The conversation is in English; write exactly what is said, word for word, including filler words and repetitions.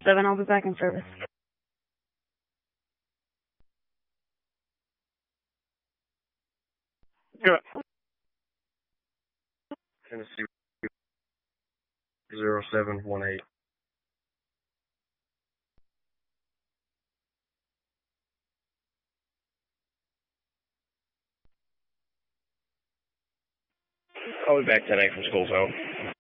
seven, I'll be back in service. Yeah. Tennessee zero seven one eight. I'll be back today from school zone.